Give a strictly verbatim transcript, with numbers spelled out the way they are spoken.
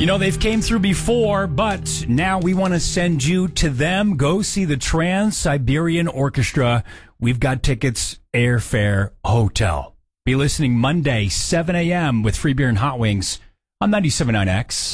You know, they've came through before, but now we want to send you to them. Go see the Trans-Siberian Orchestra. We've got tickets, airfare, hotel. Be listening Monday, seven a.m. with free beer and hot wings on ninety-seven point nine X.